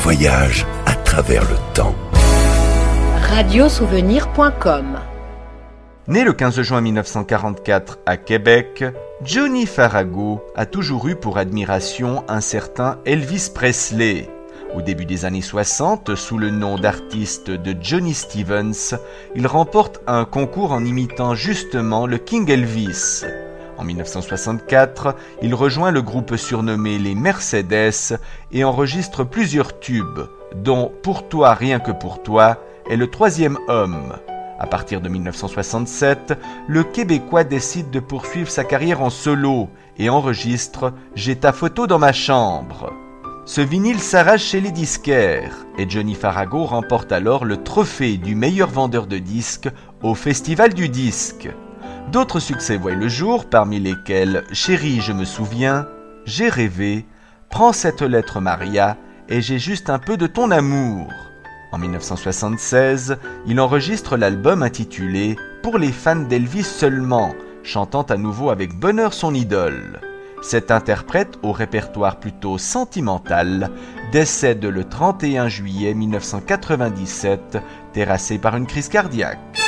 voyage à travers le temps. Radiosouvenir.com. Né le 15 juin 1944 à Québec, Johnny Farago a toujours eu pour admiration un certain Elvis Presley. Au début des années 60, sous le nom d'artiste de Johnny Stevens, il remporte un concours en imitant justement le King Elvis. En 1964, il rejoint le groupe surnommé les Mercedes et enregistre plusieurs tubes, dont Pour toi, rien que pour toi est le troisième homme. À partir de 1967, le Québécois décide de poursuivre sa carrière en solo et enregistre « J'ai ta photo dans ma chambre ». Ce vinyle s'arrache chez les disquaires et Johnny Farago remporte alors le trophée du meilleur vendeur de disques au Festival du disque. D'autres succès voient le jour, parmi lesquels « Chérie, je me souviens »,« J'ai rêvé »,« Prends cette lettre Maria » et « J'ai juste un peu de ton amour ». En 1976, il enregistre l'album intitulé « Pour les fans d'Elvis seulement », chantant à nouveau avec bonheur son idole. Cet interprète, au répertoire plutôt sentimental, décède le 31 juillet 1997, terrassé par une crise cardiaque.